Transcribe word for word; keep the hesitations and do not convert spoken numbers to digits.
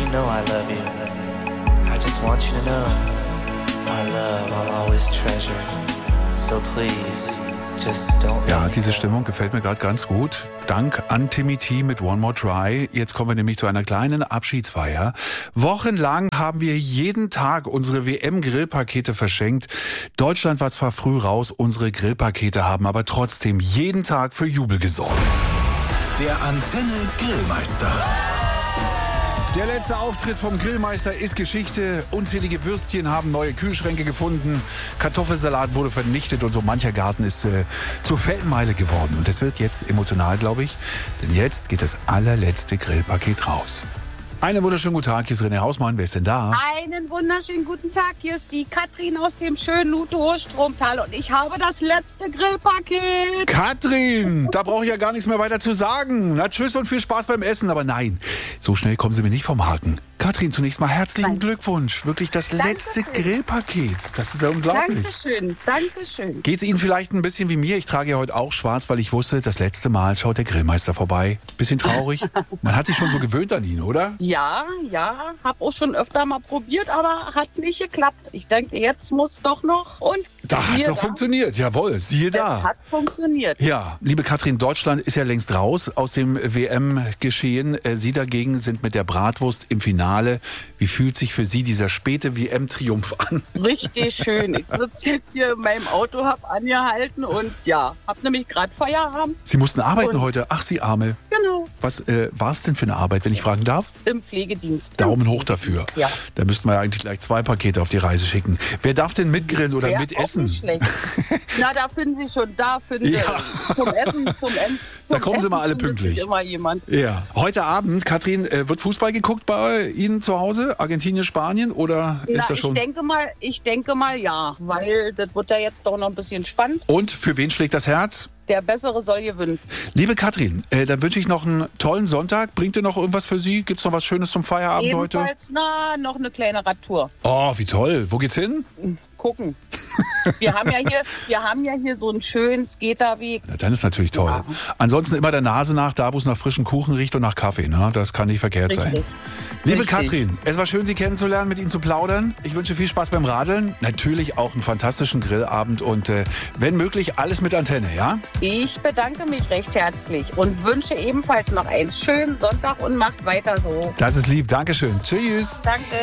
know I love you. I just want you to know our love I'll always treasure. So please, just don't. Ja, diese Stimmung gefällt mir gerade ganz gut. Dank an Timmy T mit One More Try. Jetzt kommen wir nämlich zu einer kleinen Abschiedsfeier. Wochenlang haben wir jeden Tag unsere W M-Grillpakete verschenkt. Deutschland war zwar früh raus, unsere Grillpakete haben aber trotzdem jeden Tag für Jubel gesorgt. Der Antenne Grillmeister. Der letzte Auftritt vom Grillmeister ist Geschichte. Unzählige Würstchen haben neue Kühlschränke gefunden. Kartoffelsalat wurde vernichtet und so mancher Garten ist äh, zur Feldmeile geworden. Und es wird jetzt emotional, glaube ich, denn jetzt geht das allerletzte Grillpaket raus. Einen wunderschönen guten Tag, hier ist René Hausmann. Wer ist denn da? Einen wunderschönen guten Tag, hier ist die Katrin aus dem schönen Luto-Stromtal und ich habe das letzte Grillpaket. Katrin, da brauche ich ja gar nichts mehr weiter zu sagen. Na tschüss und viel Spaß beim Essen, aber nein, so schnell kommen Sie mir nicht vom Haken. Katrin, zunächst mal herzlichen Danke. Glückwunsch. Wirklich das Dankeschön. letzte Grillpaket. Das ist ja unglaublich. Dankeschön, Dankeschön. Geht es Ihnen vielleicht ein bisschen wie mir? Ich trage ja heute auch schwarz, weil ich wusste, das letzte Mal schaut der Grillmeister vorbei. Bisschen traurig. Man hat sich schon so gewöhnt an ihn, oder? Ja, ja, habe auch schon öfter mal probiert, aber hat nicht geklappt. Ich denke, jetzt muss doch noch und Da hat es siehe auch funktioniert. Jawohl, siehe Es da. hat funktioniert. Ja, liebe Katrin, Deutschland ist ja längst raus aus dem W M-Geschehen. Äh, Sie dagegen sind mit der Bratwurst im Finale. Wie fühlt sich für Sie dieser späte W M-Triumph an? Richtig schön. Ich sitze jetzt hier in meinem Auto, habe angehalten und ja, habe nämlich gerade Feierabend. Sie mussten arbeiten Und- heute. Ach, Sie Arme. Genau, Was äh, war es denn für eine Arbeit, wenn ich fragen darf? im Pflegedienst. Daumen Im hoch dafür. Pflegedienst, Ja. Da müssten wir ja eigentlich gleich zwei Pakete auf die Reise schicken. Wer darf denn mitgrillen oder Wär auch mitessen? nicht schlecht. Na, da finden Sie schon, da finden Ja. Sie zum Essen, zum Essen. Da zum kommen Sie Essen mal alle findet sich pünktlich. immer jemand. Ja. Heute Abend, Katrin, äh, wird Fußball geguckt bei Ihnen zu Hause? Argentinien, Spanien? Oder Na, ist das ich schon? denke mal, ich denke mal ja, weil das wird ja jetzt doch noch ein bisschen spannend. Und für wen schlägt das Herz? Der Bessere soll gewinnen. Liebe Katrin, äh, dann wünsche ich noch einen tollen Sonntag. Bringt ihr noch irgendwas für Sie? Gibt's noch was Schönes zum Feierabend heute? Ebenfalls, na, noch eine kleine Radtour. Oh, wie toll. Wo geht's hin? Gucken. Wir haben ja hier, wir haben ja hier so einen schönen Skaterweg. Ja, dann ist natürlich toll. Ja. Ansonsten immer der Nase nach, da wo es nach frischem Kuchen riecht und nach Kaffee. Ne? Das kann nicht verkehrt sein. Richtig. Liebe Richtig. Katrin, es war schön, Sie kennenzulernen, mit Ihnen zu plaudern. Ich wünsche viel Spaß beim Radeln. Natürlich auch einen fantastischen Grillabend und äh, wenn möglich alles mit Antenne, ja? Ich bedanke mich recht herzlich und wünsche ebenfalls noch einen schönen Sonntag und macht weiter so. Das ist lieb. Dankeschön. Tschüss. Danke.